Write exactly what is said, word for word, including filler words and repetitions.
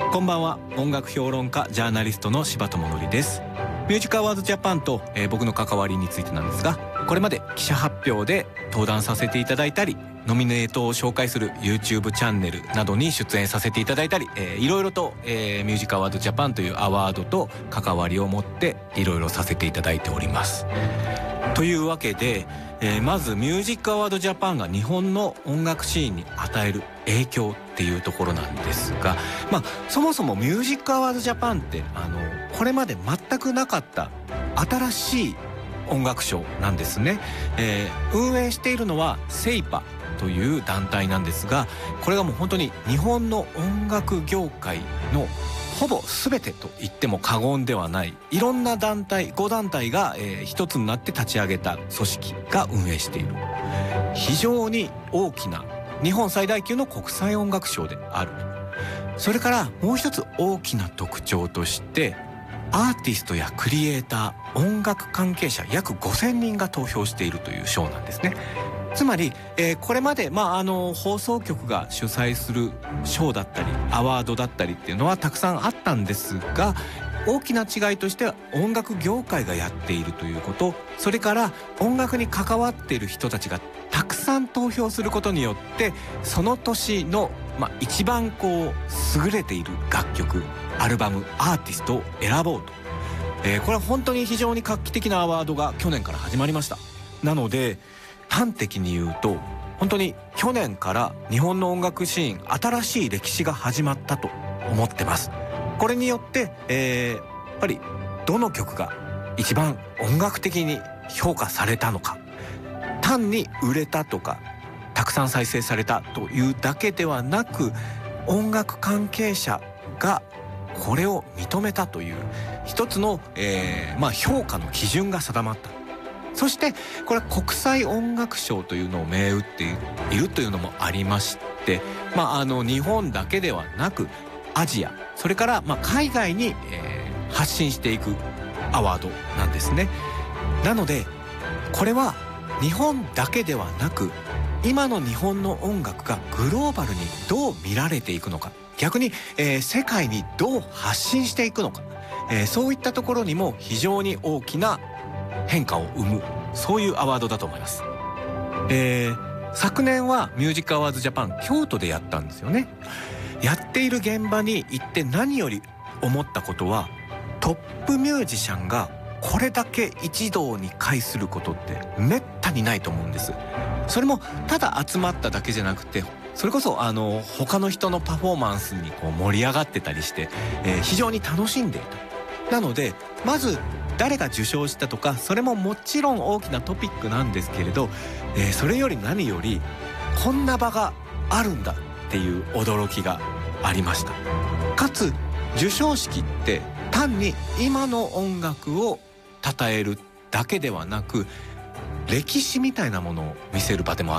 こんばんは。音楽評論家ジャーナリストの柴智則です。ミュージックアワードジャパンと、えー、僕の関わりについてなんですが、これまで記者発表で登壇させていただいたり、ノミネートを紹介する YouTube チャンネルなどに出演させていただいたり、えー、いろいろと、えー、ミュージックアワードジャパンというアワードと関わりを持っていろいろさせていただいております。というわけで、えー、まずミュージックアワードジャパンが日本の音楽シーンに与える影響っていうところなんですが、まあそもそもミュージックアワードジャパンってあのこれまで全くなかった新しい音楽賞なんですね。えー、運営しているのはセイパという団体なんですが、これがもう本当に日本の音楽業界のほぼ全てと言っても過言ではない、いろんな団体ご団体が、えー、一つになって立ち上げた組織が運営している非常に大きな日本最大級の国際音楽賞である。それからもう一つ大きな特徴として、アーティストやクリエイター、音楽関係者約ごせんにんが投票しているという賞なんですね。つまり、えー、これまで、まあ、あの放送局が主催する賞だったりアワードだったりっていうのはたくさんあったんですが、大きな違いとしては音楽業界がやっているということ、それから音楽に関わっている人たちがたくさん投票することによって、その年の、まあ、一番こう優れている楽曲、アルバム、アーティストを選ぼうと、えー、これは本当に非常に画期的なアワードが去年から始まりました。なので端的に言うと、本当に去年から日本の音楽シーン、新しい歴史が始まったと思ってます。これによって、えー、やっぱりどの曲が一番音楽的に評価されたのか、単に売れたとかたくさん再生されたというだけではなく、音楽関係者がこれを認めたという一つの、えーまあ、評価の基準が定まった。そしてこれは国際音楽賞というのを銘打っているというのもありまして、まあ、あの日本だけではなくアジア、それからまあ海外に、えー、発信していくアワードなんですね。なのでこれは日本だけではなく、今の日本の音楽がグローバルにどう見られていくのか、逆に、えー、世界にどう発信していくのか、えー、そういったところにも非常に大きな変化を生む、そういうアワードだと思います。えー、昨年はミュージックアワードジャパン京都でやったんですよね。やっている現場に行って何より思ったことは、トップミュージシャンがこれだけ一堂に会することってめったにないと思うんです。それもただ集まっただけじゃなくて、それこそあの他の人のパフォーマンスにこう盛り上がってたりして、えー、非常に楽しんでいた。なのでまず誰が受賞したとか、それももちろん大きなトピックなんですけれど、えー、それより何よりこんな場があるんだっていう驚きがありました。かつ授賞式って単に今の音楽を称えるだけではなく、歴史みたいなものを見せる場でも